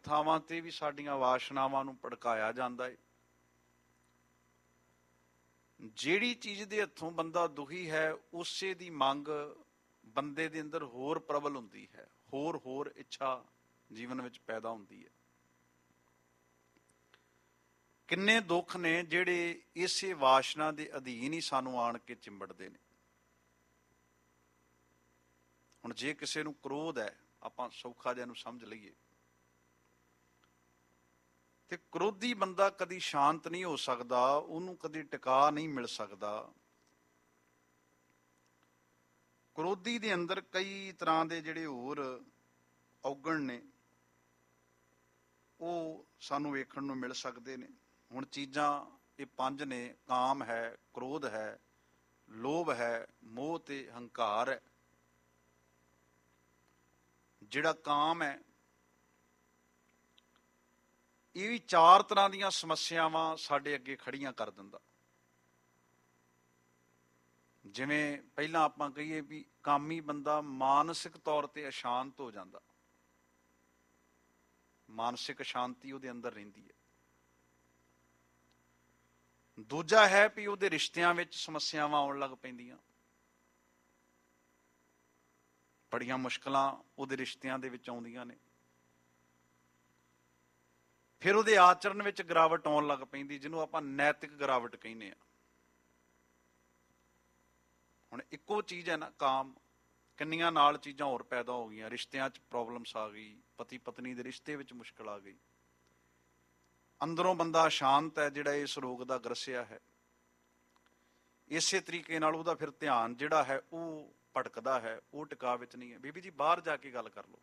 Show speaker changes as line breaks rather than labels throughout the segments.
ਥਾਵਾਂ ਤੇ ਵੀ ਸਾਡੀਆਂ ਵਾਸ਼ਨਾਵਾਂ ਨੂੰ ਭੜਕਾਇਆ ਜਾਂਦਾ ਹੈ। ਜਿਹੜੀ ਚੀਜ਼ ਦੇ ਹੱਥੋਂ ਬੰਦਾ ਦੁਖੀ ਹੈ, ਉਸੇ ਦੀ ਮੰਗ ਬੰਦੇ ਦੇ ਅੰਦਰ ਹੋਰ ਪ੍ਰਬਲ ਹੁੰਦੀ ਹੈ, ਹੋਰ ਇੱਛਾ ਜੀਵਨ ਵਿੱਚ ਪੈਦਾ ਹੁੰਦੀ ਹੈ। ਕਿੰਨੇ ਦੁੱਖ ਨੇ ਜਿਹੜੇ ਇਸੇ ਵਾਸ਼ਨਾ ਦੇ ਅਧੀਨ ਹੀ ਸਾਨੂੰ ਆਣ ਕੇ ਚਿੰਬੜਦੇ ਨੇ। ਹੁਣ ਜੇ ਕਿਸੇ ਨੂੰ ਕ੍ਰੋਧ ਹੈ, ਆਪਾਂ ਸੌਖਾ ਜਿਹਾ ਨੂੰ ਸਮਝ ਲਈਏ, ਤੇ ਕ੍ਰੋਧੀ ਬੰਦਾ ਕਦੀ ਸ਼ਾਂਤ ਨਹੀਂ ਹੋ ਸਕਦਾ, ਉਹਨੂੰ ਕਦੀ ਟਿਕਾ ਨਹੀਂ ਮਿਲ ਸਕਦਾ। ਕ੍ਰੋਧੀ ਦੇ ਅੰਦਰ ਕਈ ਤਰ੍ਹਾਂ ਦੇ ਜਿਹੜੇ ਹੋਰ ਔਗਣ ਨੇ, ਉਹ ਸਾਨੂੰ ਵੇਖਣ ਨੂੰ ਮਿਲ ਸਕਦੇ ਨੇ। ਹੁਣ ਚੀਜ਼ਾਂ ਇਹ 5 ਨੇ, ਕਾਮ ਹੈ, ਕ੍ਰੋਧ ਹੈ, ਲੋਭ ਹੈ, ਮੋਹ ਤੇ ਹੰਕਾਰ ਹੈ। ਜਿਹੜਾ ਕਾਮ ਹੈ, ਇਹ ਵੀ 4 ਤਰ੍ਹਾਂ ਦੀਆਂ ਸਮੱਸਿਆਵਾਂ ਸਾਡੇ ਅੱਗੇ ਖੜੀਆਂ ਕਰ ਦਿੰਦਾ। ਜਿਵੇਂ ਪਹਿਲਾਂ ਆਪਾਂ ਕਹੀਏ ਵੀ ਕਾਮੀ ਬੰਦਾ ਮਾਨਸਿਕ ਤੌਰ ਤੇ ਅਸ਼ਾਂਤ ਹੋ ਜਾਂਦਾ, ਮਾਨਸਿਕ ਸ਼ਾਂਤੀ ਉਹਦੇ ਅੰਦਰ ਰਹਿੰਦੀ ਹੈ। ਦੂਜਾ ਹੈ ਵੀ ਉਹਦੇ ਰਿਸ਼ਤਿਆਂ ਵਿੱਚ ਸਮੱਸਿਆਵਾਂ ਆਉਣ ਲੱਗ ਪੈਂਦੀਆਂ, ਬੜੀਆਂ ਮੁਸ਼ਕਲਾਂ ਉਹਦੇ ਰਿਸ਼ਤਿਆਂ ਦੇ ਵਿੱਚ ਆਉਂਦੀਆਂ ਨੇ। ਫਿਰ ਉਹਦੇ ਆਚਰਣ ਵਿੱਚ ਗਿਰਾਵਟ ਆਉਣ ਲੱਗ ਪੈਂਦੀ, ਜਿਹਨੂੰ ਆਪਾਂ ਨੈਤਿਕ ਗਿਰਾਵਟ ਕਹਿੰਦੇ ਆ। ਹੁਣ ਇੱਕੋ ਚੀਜ਼ ਹੈ ਨਾ ਕਾਮ, ਕਿੰਨੀਆਂ ਨਾਲ ਚੀਜ਼ਾਂ ਹੋਰ ਪੈਦਾ ਹੋ ਗਈਆਂ। ਰਿਸ਼ਤਿਆਂ 'ਚ ਪ੍ਰੋਬਲਮਸ ਆ ਗਈ, ਪਤੀ ਪਤਨੀ ਦੇ ਰਿਸ਼ਤੇ ਵਿੱਚ ਮੁਸ਼ਕਲ ਆ ਗਈ, ਅੰਦਰੋਂ ਬੰਦਾ ਅਸ਼ਾਂਤ ਹੈ ਜਿਹੜਾ ਇਸ ਰੋਗ ਦਾ ਗ੍ਰਸਿਆ ਹੈ। ਇਸੇ ਤਰੀਕੇ ਨਾਲ ਉਹਦਾ ਫਿਰ ਧਿਆਨ ਜਿਹੜਾ ਹੈ ਉਹ ਭਟਕਦਾ ਹੈ, ਉਹ ਟਿਕਾ ਵਿੱਚ ਨਹੀਂ ਹੈ। ਬੀਬੀ ਜੀ ਬਾਹਰ ਜਾ ਕੇ ਗੱਲ ਕਰ ਲਓ।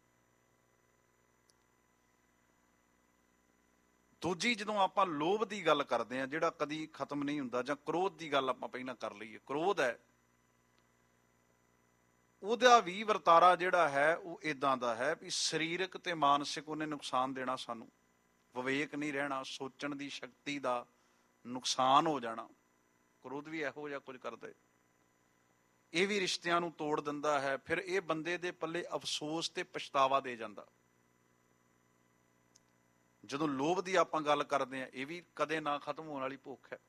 ਦੂਜੀ, ਜਦੋਂ ਆਪਾਂ ਲੋਭ ਦੀ ਗੱਲ ਕਰਦੇ ਹਾਂ ਜਿਹੜਾ ਕਦੀ ਖਤਮ ਨਹੀਂ ਹੁੰਦਾ, ਜਾਂ ਕ੍ਰੋਧ ਦੀ ਗੱਲ ਆਪਾਂ ਪਹਿਲਾਂ ਕਰ ਲਈਏ, ਕ੍ਰੋਧ ਹੈ, ਉਹਦਾ ਵੀ ਵਰਤਾਰਾ ਜਿਹੜਾ ਹੈ ਉਹ ਇਦਾਂ ਦਾ ਹੈ ਵੀ ਸਰੀਰਕ ਤੇ ਮਾਨਸਿਕ ਉਹਨੇ ਨੁਕਸਾਨ ਦੇਣਾ ਸਾਨੂੰ, ਵਿਵੇਕ ਨਹੀਂ ਰਹਿਣਾ, ਸੋਚਣ ਦੀ ਸ਼ਕਤੀ ਦਾ ਨੁਕਸਾਨ ਹੋ ਜਾਣਾ। ਕ੍ਰੋਧ ਵੀ ਇਹੋ ਜਿਹਾ ਕੁਝ ਕਰਦਾ ਹੈ। ਇਹ ਵੀ ਰਿਸ਼ਤਿਆਂ ਨੂੰ ਤੋੜ ਦਿੰਦਾ ਹੈ। ਫਿਰ ਇਹ ਬੰਦੇ ਦੇ ਪੱਲੇ ਅਫਸੋਸ ਤੇ ਪਛਤਾਵਾ ਦੇ ਜਾਂਦਾ। ਜਦੋਂ ਲੋਭ ਦੀ ਆਪਾਂ ਗੱਲ ਕਰਦੇ ਹਾਂ, ਇਹ ਵੀ ਕਦੇ ਨਾ ਖਤਮ ਹੋਣ ਵਾਲੀ ਭੁੱਖ ਹੈ।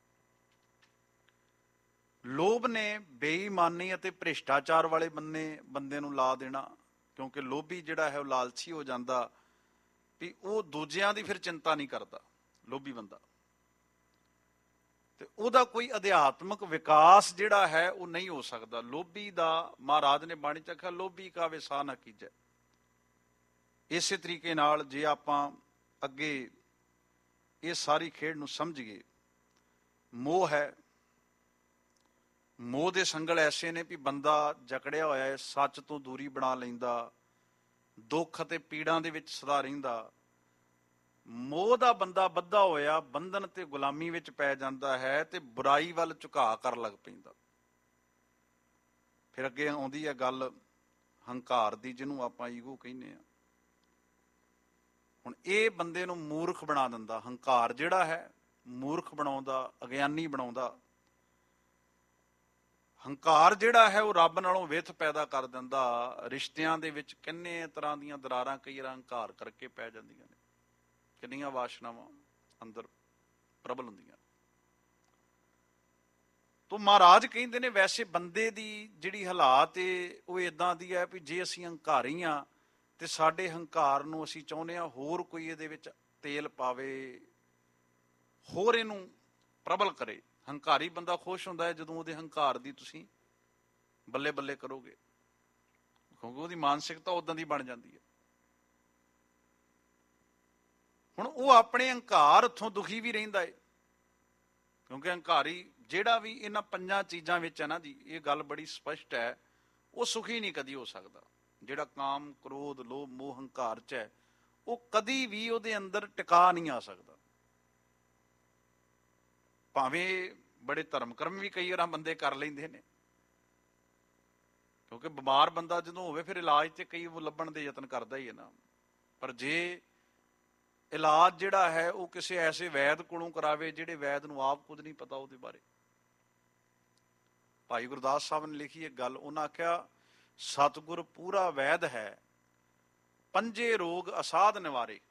ਲੋਭ ਨੇ ਬੇਈਮਾਨੀ ਅਤੇ ਭ੍ਰਿਸ਼ਟਾਚਾਰ ਵਾਲੇ ਬੰਦੇ ਨੂੰ ਲਾ ਦੇਣਾ, ਕਿਉਂਕਿ ਲੋਭੀ ਜਿਹੜਾ ਹੈ ਉਹ ਲਾਲਚੀ ਹੋ ਜਾਂਦਾ ਵੀ ਉਹ ਦੂਜਿਆਂ ਦੀ ਫਿਰ ਚਿੰਤਾ ਨਹੀਂ ਕਰਦਾ। ਲੋਭੀ ਬੰਦਾ ਤੇ ਉਹਦਾ ਕੋਈ ਅਧਿਆਤਮਕ ਵਿਕਾਸ ਜਿਹੜਾ ਹੈ ਉਹ ਨਹੀਂ ਹੋ ਸਕਦਾ। ਲੋਭੀ ਦਾ ਮਹਾਰਾਜ ਨੇ ਬਾਣੀ ਚ ਆਖਿਆ, ਲੋਭੀ ਕਾ ਵਿਸਾ ਨਾ ਕੀਜੈ। ਇਸੇ ਤਰੀਕੇ ਨਾਲ ਜੇ ਆਪਾਂ ਅੱਗੇ ਇਹ ਸਾਰੀ ਖੇਡ ਨੂੰ ਸਮਝੀਏ, ਮੋਹ ਹੈ, ਮੋਹ ਦੇ ਸੰਗਲ ਐਸੇ ਨੇ ਵੀ ਬੰਦਾ ਜਕੜਿਆ ਹੋਇਆ ਹੈ, ਸੱਚ ਤੋਂ ਦੂਰੀ ਬਣਾ ਲੈਂਦਾ, ਦੁੱਖ ਅਤੇ ਪੀੜਾਂ ਦੇ ਵਿੱਚ ਸਦਾ ਰਹਿੰਦਾ। ਮੋਹ ਦਾ ਬੰਦਾ ਬੱਧਾ ਹੋਇਆ ਬੰਧਨ ਤੇ ਗੁਲਾਮੀ ਵਿੱਚ ਪੈ ਜਾਂਦਾ ਹੈ ਤੇ ਬੁਰਾਈ ਵੱਲ ਝੁਕਾਅ ਕਰਨ ਲੱਗ ਪੈਂਦਾ। ਫਿਰ ਅੱਗੇ ਆਉਂਦੀ ਹੈ ਗੱਲ ਹੰਕਾਰ ਦੀ, ਜਿਹਨੂੰ ਆਪਾਂ ਈਗੋ ਕਹਿੰਦੇ ਆ। ਹੁਣ ਇਹ ਬੰਦੇ ਨੂੰ ਮੂਰਖ ਬਣਾ ਦਿੰਦਾ। ਹੰਕਾਰ ਜਿਹੜਾ ਹੈ ਮੂਰਖ ਬਣਾਉਂਦਾ, ਅਗਿਆਨੀ ਬਣਾਉਂਦਾ। ਹੰਕਾਰ ਜਿਹੜਾ ਹੈ ਉਹ ਰੱਬ ਨਾਲੋਂ ਵਿੱਥ ਪੈਦਾ ਕਰ ਦਿੰਦਾ। ਰਿਸ਼ਤਿਆਂ ਦੇ ਵਿੱਚ ਕਿੰਨੇ ਤਰ੍ਹਾਂ ਦੀਆਂ ਦਰਾਰਾਂ ਕਈ ਵਾਰ ਹੰਕਾਰ ਕਰਕੇ ਪੈ ਜਾਂਦੀਆਂ ਨੇ। ਕਿੰਨੀਆਂ ਵਾਸ਼ਨਾਵਾਂ ਅੰਦਰ ਪ੍ਰਬਲ ਹੁੰਦੀਆਂ। ਤੋ ਮਹਾਰਾਜ ਕਹਿੰਦੇ ਨੇ ਵੈਸੇ ਬੰਦੇ ਦੀ ਜਿਹੜੀ ਹਾਲਾਤ ਏ ਉਹ ਇਦਾਂ ਦੀ ਹੈ ਵੀ ਜੇ ਅਸੀਂ ਹੰਕਾਰੀ ਹਾਂ ਤੇ ਸਾਡੇ ਹੰਕਾਰ ਨੂੰ ਅਸੀਂ ਚਾਹੁੰਦੇ ਹਾਂ ਹੋਰ ਕੋਈ ਇਹਦੇ ਵਿੱਚ ਤੇਲ ਪਾਵੇ, ਹੋਰ ਇਹਨੂੰ ਪ੍ਰਬਲ ਕਰੇ। ਹੰਕਾਰੀ ਬੰਦਾ ਖੁਸ਼ ਹੁੰਦਾ ਹੈ ਜਦੋਂ ਉਹਦੇ ਹੰਕਾਰ ਦੀ ਤੁਸੀਂ ਬੱਲੇ ਬੱਲੇ ਕਰੋਗੇ, ਕਿਉਂਕਿ ਉਹਦੀ ਮਾਨਸਿਕਤਾ ਉਦਾਂ ਦੀ ਬਣ ਜਾਂਦੀ ਹੈ। ਹੁਣ ਉਹ ਆਪਣੇ ਹੰਕਾਰ ਉੱਥੋਂ ਦੁਖੀ ਵੀ ਰਹਿੰਦਾ ਹੈ, ਕਿਉਂਕਿ ਹੰਕਾਰੀ ਜਿਹੜਾ ਵੀ ਇਹਨਾਂ 5 ਚੀਜ਼ਾਂ ਵਿੱਚ ਹੈ ਨਾ ਜੀ, ਇਹ ਗੱਲ ਬੜੀ ਸਪਸ਼ਟ ਹੈ, ਉਹ ਸੁਖੀ ਨਹੀਂ ਕਦੀ ਹੋ ਸਕਦਾ। ਜਿਹੜਾ ਕਾਮ, ਕ੍ਰੋਧ, ਲੋਭ, ਮੋਹ, ਹੰਕਾਰ ਚ ਹੈ, ਉਹ ਕਦੀ ਵੀ ਉਹਦੇ ਅੰਦਰ ਟਿਕਾ ਨਹੀਂ ਆ ਸਕਦਾ। ਭਾਵੇਂ ਬੜੇ ਧਰਮ ਕਰਮ ਵੀ ਕਈ ਵਾਰ ਬੰਦੇ ਕਰ ਲੈਂਦੇ ਨੇ, ਕਿਉਂਕਿ ਬਿਮਾਰ ਬੰਦਾ ਜਦੋਂ ਹੋਵੇ ਫਿਰ ਇਲਾਜ ਤੇ ਕਈ ਲੱਭਣ ਦੇ ਯਤਨ ਕਰਦਾ ਹੀ ਹੈ ਨਾ। ਪਰ ਜੇ ਇਲਾਜ ਜਿਹੜਾ ਹੈ ਉਹ ਕਿਸੇ ਐਸੇ ਵੈਦ ਕੋਲੋਂ ਕਰਾਵੇ ਜਿਹੜੇ ਵੈਦ ਨੂੰ ਆਪ ਕੁਝ ਨਹੀਂ ਪਤਾ ਉਹਦੇ ਬਾਰੇ। ਭਾਈ ਗੁਰਦਾਸ ਸਾਹਿਬ ਨੇ ਲਿਖੀ ਇੱਕ ਗੱਲ, ਉਹਨਾਂ ਆਖਿਆ, ਸਤਿਗੁਰ ਪੂਰਾ ਵੈਦ ਹੈ, 5 ਰੋਗ ਅਸਾਧ ਨਿਵਾਰੇ।